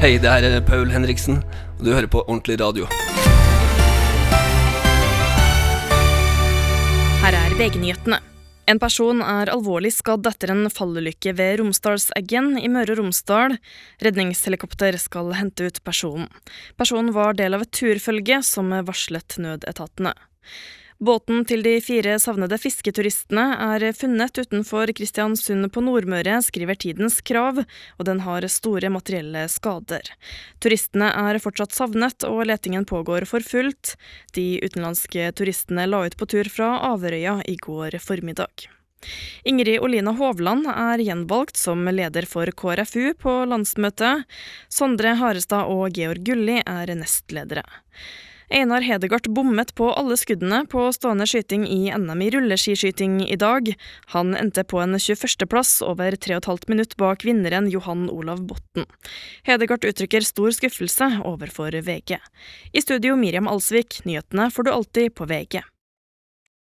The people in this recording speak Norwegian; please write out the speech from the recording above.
Hei, det her er Paul Henriksen, og du hører på Ordentlig Radio. Her er VG-nyhetene. En person er alvorlig skadd etter en fallulykke ved Romsdalseggen i Møre og Romsdal. Redningshelikopter skal hente ut personen. Personen var del av et turfølge som varslet nødetatene. Båten til de 4 savnede fisketuristene er funnet utenfor Kristiansund på Nordmøre, skriver Tidens Krav, og den har store materielle skader. Turistene er fortsatt savnet, og letingen pågår for fullt. De utenlandske turistene la ut på tur fra Averøya i går formiddag. Ingrid Olina Hovland er gjenvalgt som leder for KrFU på landsmøtet. Sondre Harestad og Georg Gulli er nestledere. Einar Hedegaard bommet på alle skuddene på stående skyting i NM i rulleskiskyting i dag. Han endte på en 21. plass over 3,5 minutt bak vinneren Johan Olav Botten. Hedegaard uttrykker stor skuffelse overfor VG. I studio Miriam Alsvik, nyhetene får du alltid på VG.